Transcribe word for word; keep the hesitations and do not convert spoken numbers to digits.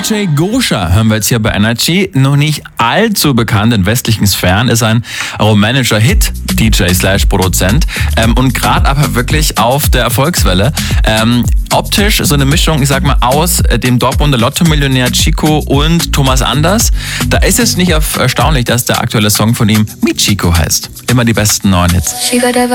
D J Gosha hören wir jetzt hier bei Energy. Noch nicht allzu bekannt in westlichen Sphären, ist ein rumänischer Hit-D J slash Produzent ähm, und gerade aber wirklich auf der Erfolgswelle. Ähm, optisch so eine Mischung, ich sag mal, aus dem Dortmunder Lotto-Millionär Chico und Thomas Anders. Da ist es nicht erstaunlich, dass der aktuelle Song von ihm Mi Chico heißt. Immer die besten neuen Hits.